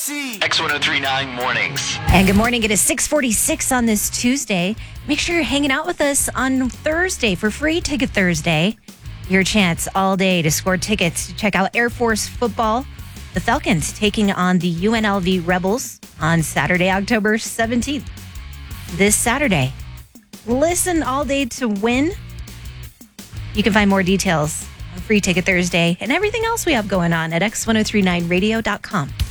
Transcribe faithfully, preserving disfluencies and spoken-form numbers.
C. X ten thirty-nine Mornings. And good morning. It is six forty-six on this Tuesday. Make sure you're hanging out with us on Thursday for Free Ticket Thursday. Your chance all day to score tickets to check out Air Force football. The Falcons taking on the U N L V Rebels on Saturday, October seventeenth. This Saturday. Listen all day to win. You can find more details on Free Ticket Thursday and everything else we have going on at x ten thirty-nine radio dot com.